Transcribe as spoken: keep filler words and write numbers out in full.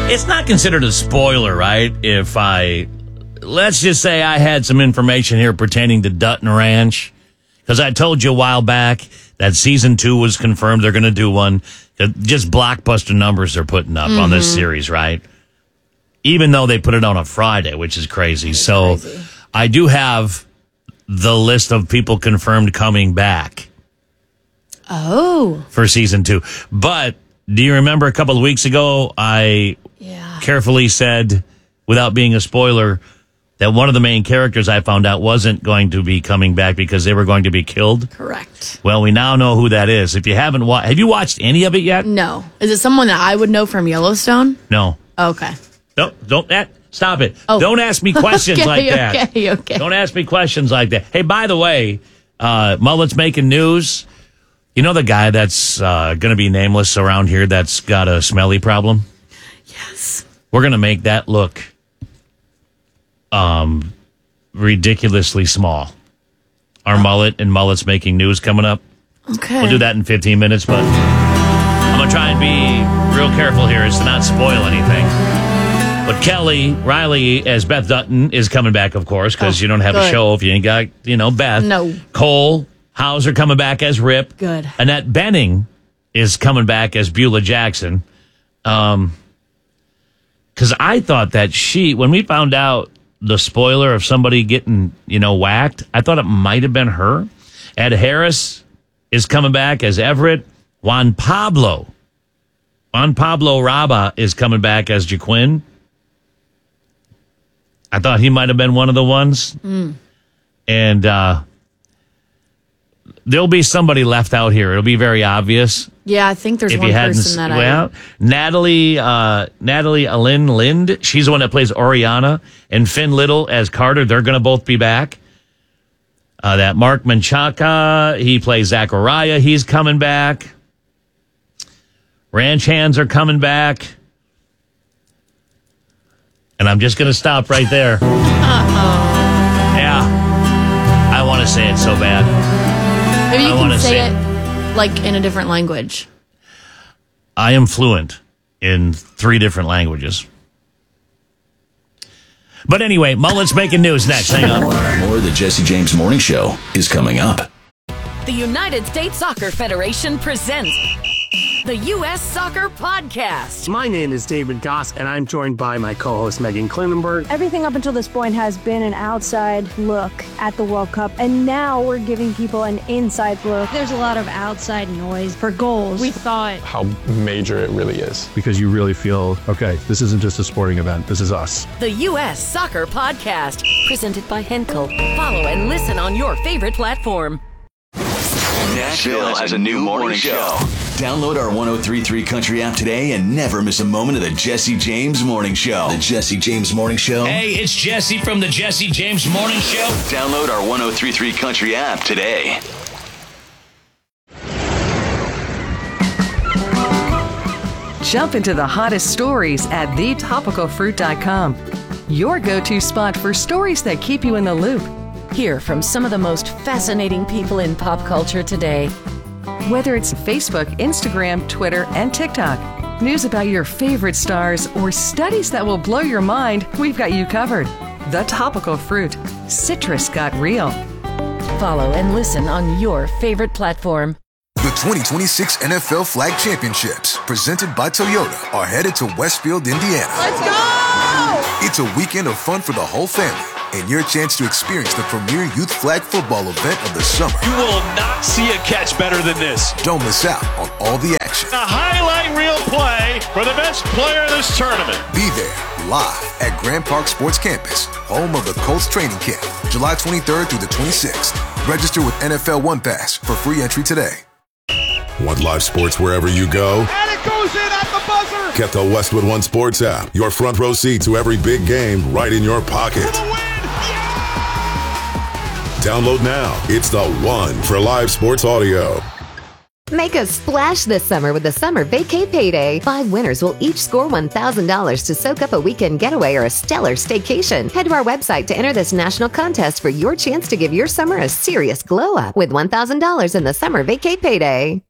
It's not considered a spoiler, right? If I, let's just say I had some information here pertaining to Dutton Ranch, because I told you a while back that season two was confirmed. They're going to do one. Just blockbuster numbers they're putting up mm-hmm. on this series, right? Even though they put it on a Friday, which is crazy. It's so crazy. I do have the list of people confirmed coming back. Oh. For season two. But do you remember a couple of weeks ago, I yeah. carefully said, without being a spoiler, that one of the main characters I found out wasn't going to be coming back because they were going to be killed? Correct. Well, we now know who that is. If you haven't watched, have you watched any of it yet? No. Is it someone that I would know from Yellowstone? No. Okay. No, don't that. Stop it. Oh. Don't ask me questions okay, like that. Okay, okay. Don't ask me questions like that. Hey, by the way, uh, Mullet's making news. You know the guy that's uh, going to be nameless around here that's got a smelly problem? Yes. We're going to make that look um, ridiculously small. Our oh. Mullet and Mullet's making news coming up. Okay. We'll do that in fifteen minutes, but I'm going to try and be real careful here as to not spoil anything. But Kelly Riley as Beth Dutton is coming back, of course, because oh, you don't have good. a show if you ain't got, you know, Beth. No. Cole Hauser coming back as Rip. Good. Annette Bening is coming back as Beulah Jackson. Um, because I thought that she, when we found out the spoiler of somebody getting, you know, whacked, I thought it might have been her. Ed Harris is coming back as Everett. Juan Pablo. Juan Pablo Raba is coming back as Jaquin. I thought he might have been one of the ones. Mm. And uh, there'll be somebody left out here. It'll be very obvious. Yeah, I think there's one person that well, I... Natalie, uh, Natalie Alyn Lind, she's the one that plays Oriana. And Finn Little as Carter, they're going to both be back. Uh, that Mark Menchaca, he plays Zachariah. He's coming back. Ranch hands are coming back. And I'm just going to stop right there. Uh-oh. Yeah. I want to say it so bad. Maybe you I can say, say it like in a different language. I am fluent in three different languages. But anyway, Mullet's making news next. Hang on. More of the Jesse James Morning Show is coming up. The United States Soccer Federation presents the U S Soccer Podcast. My name is David Goss, and I'm joined by my co-host Megan Klinenberg. Everything up until this point has been an outside look at the World Cup, and now we're giving people an inside look. There's a lot of outside noise for goals. We thought how major it really is. Because you really feel, okay, this isn't just a sporting event, this is us. The U S Soccer Podcast, presented by Henkel. Follow and listen on your favorite platform. Nashville has a new morning show. Download our one oh three point three Country app today and never miss a moment of the Jesse James Morning Show. The Jesse James Morning Show. Hey, it's Jesse from the Jesse James Morning Show. Download our one oh three point three Country app today. Jump into the hottest stories at the topical fruit dot com. Your go-to spot for stories that keep you in the loop. Hear from some of the most fascinating people in pop culture today. Whether it's Facebook, Instagram, Twitter, and TikTok, news about your favorite stars, or studies that will blow your mind, we've got you covered. The Topical Fruit. Citrus got real. Follow and listen on your favorite platform. The twenty twenty-six N F L Flag Championships, presented by Toyota, are headed to Westfield, Indiana. Let's go! It's a weekend of fun for the whole family, and your chance to experience the premier youth flag football event of the summer. You will not see a catch better than this. Don't miss out on all the action. A highlight reel play for the best player of this tournament. Be there, live at Grand Park Sports Campus, home of the Colts training camp, July twenty-third through the twenty-sixth. Register with N F L One Pass for free entry today. Want live sports wherever you go? And it goes in at the buzzer! Get the Westwood One Sports app. Your front row seat to every big game right in your pocket. For the win! Yeah! Download now. It's the one for live sports audio. Make a splash this summer with the Summer Vacay Payday. Five winners will each score one thousand dollars to soak up a weekend getaway or a stellar staycation. Head to our website to enter this national contest for your chance to give your summer a serious glow up with one thousand dollars in the Summer Vacay Payday.